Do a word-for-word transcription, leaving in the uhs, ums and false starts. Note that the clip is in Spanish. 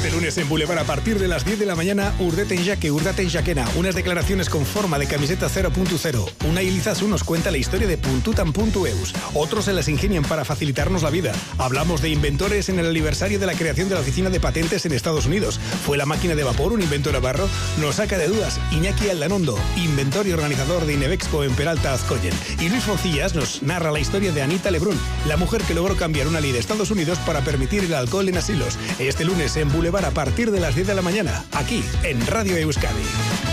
Este lunes en Boulevard a partir de las diez de la mañana, Urdeten Jaque, Urdeten Jaquena, unas declaraciones con forma de camiseta cero punto cero. Una Ilizasu nos cuenta la historia de puntutan punto eus. Otros se las ingenian para facilitarnos la vida. Hablamos de inventores en el aniversario de la creación de la oficina de patentes en Estados Unidos. ¿Fue la máquina de vapor un invento navarro? Nos saca de dudas Iñaki Aldanondo, inventor y organizador de Inevexpo en Peralta Azcoyen. Y Luis Foncillas nos narra la historia de Anita Lebrun, la mujer que logró cambiar una ley de Estados Unidos para permitir el alcohol en asilos. Este lunes en Boulevard a partir de las diez de la mañana, aquí en Radio Euskadi.